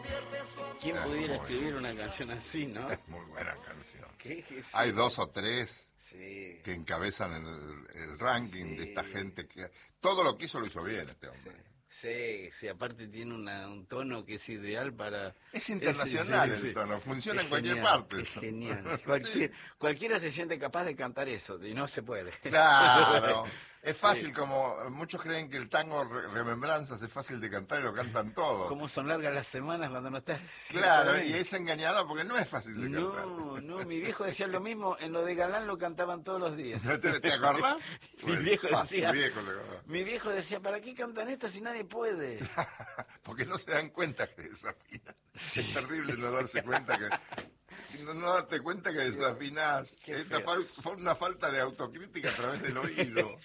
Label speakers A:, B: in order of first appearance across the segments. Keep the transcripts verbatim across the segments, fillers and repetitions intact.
A: ¿Quién
B: Es
A: pudiera
B: muy-
A: escribir una canción así, no?
B: Es muy buena canción.
A: ¿Qué? ¿Qué? Sí.
B: Hay dos o tres
A: Sí.
B: que encabezan el, el ranking
A: Sí.
B: de esta gente que todo lo que hizo lo hizo bien este hombre.
A: Sí, sí, aparte tiene una, un tono que es ideal para...
B: Es internacional
A: sí, sí,
B: el tono, funciona
A: es
B: en cualquier
A: genial,
B: parte.
A: Es
B: eso.
A: genial. Cualquier,
B: Sí.
A: Cualquiera se siente capaz de cantar eso, y no se puede.
B: Claro, es fácil,
A: Sí.
B: como muchos creen que el tango Re- Remembranzas es fácil de cantar y lo cantan todos.
A: ¿Cómo son largas las semanas cuando no estás?
B: Claro, y es engañada porque no es fácil de cantar.
A: No, no, mi viejo decía lo mismo, en lo de Galán lo cantaban todos los días.
B: ¿Te, te acordás?
A: Mi
B: Bueno,
A: viejo
B: ah,
A: decía,
B: tu viejo le acordás.
A: mi viejo decía, ¿para qué cantan esto si nadie puede?
B: Porque no se dan cuenta que desafinan. Es terrible no darse cuenta que... No, no darte cuenta que desafinás.
A: Qué
B: Esta
A: feo.
B: fal- fue una falta de autocrítica a través del oído.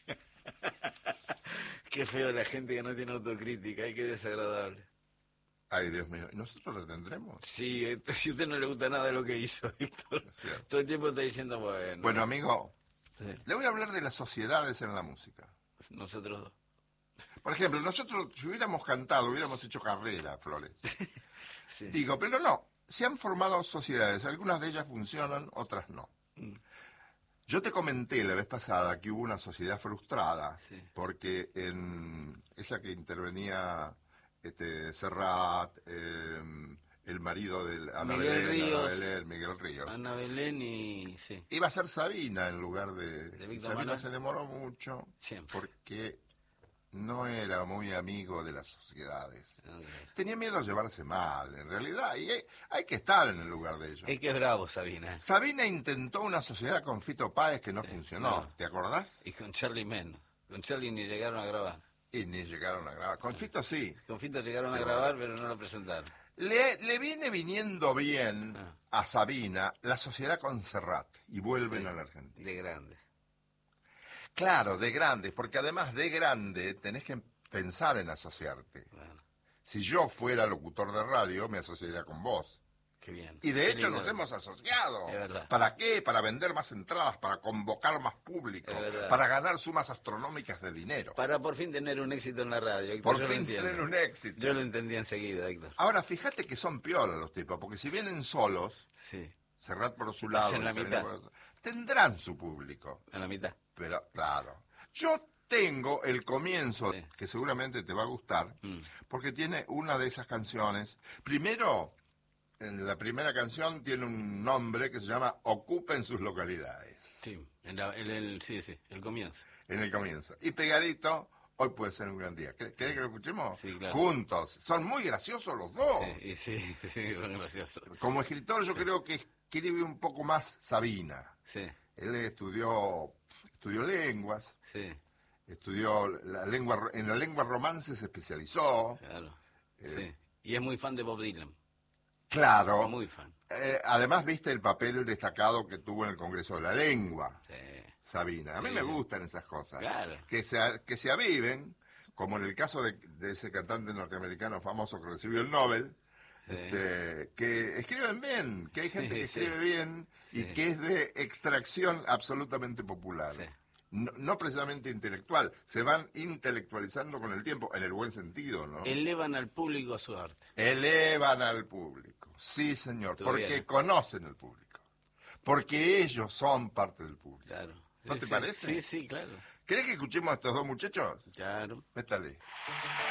A: Qué feo la gente que no tiene autocrítica, ay, qué desagradable.
B: Ay, Dios mío, ¿y nosotros la tendremos?
A: Sí, eh, si a usted no le gusta nada de lo que hizo, Víctor,
B: Es cierto.
A: todo el tiempo está diciendo, bueno,
B: Bueno, amigo,
A: sí,
B: le voy a hablar de las sociedades en la música.
A: nosotros dos.
B: Por ejemplo, nosotros si hubiéramos cantado, hubiéramos hecho carrera, Flores.
A: Sí.
B: Digo, pero no, se han formado sociedades, algunas de ellas funcionan, otras no.
A: Mm.
B: Yo te comenté la vez pasada que hubo una sociedad frustrada,
A: Sí.
B: porque en esa que intervenía este, Serrat, eh, el marido de Ana
A: Miguel
B: Belén,
A: Ríos.
B: Ana Belén, Miguel Ríos,
A: Ana Belén y... sí,
B: iba a ser Sabina en lugar de...
A: De
B: y
A: Víctor
B: Sabina
A: Manuel.
B: se demoró mucho
A: siempre.
B: porque no era muy amigo de las sociedades.
A: Ok.
B: Tenía miedo a llevarse mal, en realidad, y hay, hay que estar en el lugar de ellos.
A: Es que es bravo, Sabina.
B: Sabina intentó una sociedad con Fito Páez que no
A: Sí,
B: funcionó,
A: no.
B: ¿te acordás?
A: Y con Charlie menos. Con Charlie ni llegaron a grabar.
B: Y ni llegaron a grabar. Con Fito sí.
A: Con Fito llegaron a
B: Sí,
A: grabar, pero no lo presentaron.
B: Le, le viene viniendo bien
A: Ah.
B: a Sabina la sociedad con Serrat y vuelven
A: Sí,
B: a la Argentina.
A: de grande.
B: Claro, de grandes, porque además de grande tenés que pensar en asociarte.
A: Bueno,
B: Si yo fuera locutor de radio, me asociaría con vos.
A: qué bien.
B: Y de
A: Qué
B: hecho
A: lindo.
B: nos hemos asociado.
A: Es verdad.
B: ¿Para qué? Para vender más entradas, para convocar más público,
A: Es verdad.
B: para ganar sumas astronómicas de dinero.
A: Para por fin tener un éxito en la radio, Héctor,
B: Por
A: yo lo
B: fin
A: entiendo.
B: tener un éxito.
A: Yo lo entendí enseguida, Héctor.
B: Ahora, fíjate que son piolas los tipos, porque si vienen solos,
A: Sí,
B: Serrat por su lado,
A: Hacen la
B: Sabina
A: mitad.
B: por otro, tendrán su público.
A: a la mitad.
B: Pero, claro, yo tengo el comienzo,
A: Sí.
B: que seguramente te va a gustar,
A: Mm.
B: porque tiene una de esas canciones. Primero, en la primera canción tiene un nombre que se llama Ocupen sus localidades.
A: Sí, en la- el, el- sí, sí, el comienzo.
B: En el comienzo. Y pegadito, hoy puede ser un gran día. ¿Querés que lo escuchemos?
A: Sí, claro.
B: Juntos. Son muy graciosos los dos.
A: Sí, y sí, sí, fue gracioso.
B: Como escritor yo creo que escribe un poco más Sabina.
A: Sí,
B: Él estudió, estudió lenguas,
A: sí,
B: estudió la lengua, en la lengua romance se especializó.
A: claro.
B: Eh,
A: Sí. Y es muy fan de Bob Dylan.
B: Claro.
A: Muy fan.
B: Eh, además viste el papel destacado que tuvo en el Congreso de la Lengua,
A: Sí.
B: Sabina. A mí
A: Sí.
B: me gustan esas cosas.
A: Claro.
B: Que se, a- que se aviven, como en el caso de, de ese cantante norteamericano famoso que recibió el Nobel,
A: Sí.
B: este, que escriben bien, que hay gente
A: Sí,
B: que
A: sí.
B: escribe bien y
A: Sí.
B: que es de extracción absolutamente popular.
A: Sí.
B: No, no precisamente intelectual, se van intelectualizando con el tiempo, en el buen sentido, ¿no?
A: Elevan al público a su arte.
B: Elevan al público, sí señor,
A: Tú
B: porque
A: bien.
B: conocen al público, porque ellos son parte del público.
A: Claro.
B: ¿No
A: Sí,
B: te
A: sí.
B: parece?
A: Sí, sí, claro.
B: ¿Querés que escuchemos a estos dos muchachos?
A: Claro.
B: Métale.